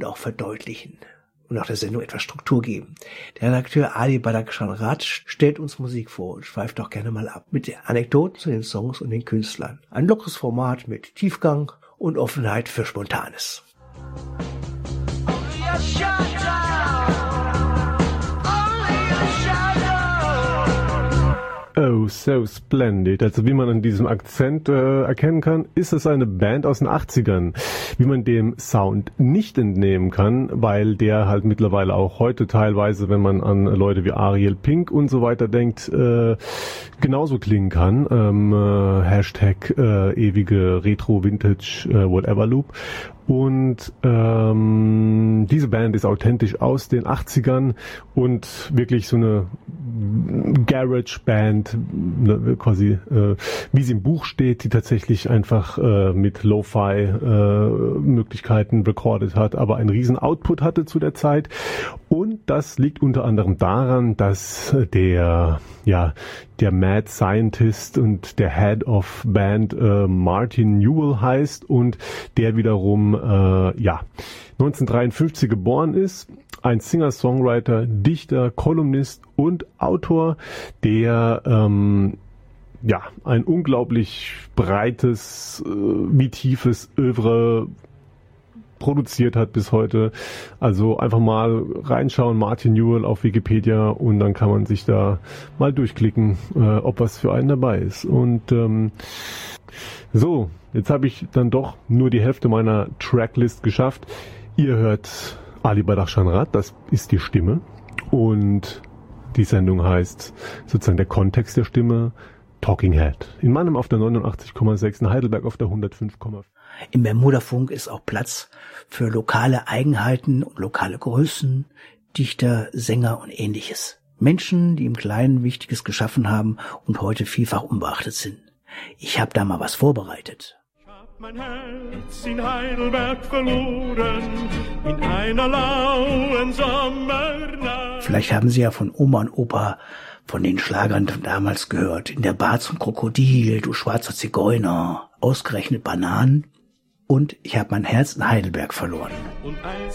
auch verdeutlichen und auch der Sendung etwas Struktur geben. Der Redakteur Ali Badakhshan Rath stellt uns Musik vor und schweift auch gerne mal ab mit Anekdoten zu den Songs und den Künstlern. Ein lockeres Format mit Tiefgang und Offenheit für Spontanes. Oh, so splendid. Also wie man an diesem Akzent erkennen kann, ist es eine Band aus den 80ern. Wie man dem Sound nicht entnehmen kann, weil der halt mittlerweile auch heute teilweise, wenn man an Leute wie Ariel Pink und so weiter denkt, genauso klingen kann. Hashtag ewige Retro, Vintage, Whatever Loop. Und diese Band ist authentisch aus den 80ern und wirklich so eine Garage-Band, quasi wie sie im Buch steht, die tatsächlich einfach mit Lo-Fi-Möglichkeiten recorded hat, aber einen riesen Output hatte zu der Zeit. Und das liegt unter anderem daran, dass der Mad Scientist und der Head of Band Martin Newell heißt und der wiederum 1953 geboren ist, ein Singer-Songwriter, Dichter, Kolumnist und Autor, der ein unglaublich breites wie tiefes Œuvre produziert hat bis heute. Also einfach mal reinschauen, Martin Newell auf Wikipedia, und dann kann man sich da mal durchklicken, ob was für einen dabei ist. Und so, jetzt habe ich dann doch nur die Hälfte meiner Tracklist geschafft. Ihr hört Ali Badakhshan Rath, das ist die Stimme, und die Sendung heißt sozusagen der Kontext der Stimme Talking Head. In Mannheim auf der 89,6, in Heidelberg auf der 105,4. Im Bermudafunk ist auch Platz für lokale Eigenheiten und lokale Größen, Dichter, Sänger und Ähnliches. Menschen, die im Kleinen Wichtiges geschaffen haben und heute vielfach unbeachtet sind. Ich habe da mal was vorbereitet. Ich hab mein Herz in Heidelberg verloren, in einer lauen Sommernacht. Vielleicht haben Sie ja von Oma und Opa von den Schlagern damals gehört. In der Bar zum Krokodil, du schwarzer Zigeuner, ausgerechnet Bananen. Und ich habe mein Herz in Heidelberg verloren. Und als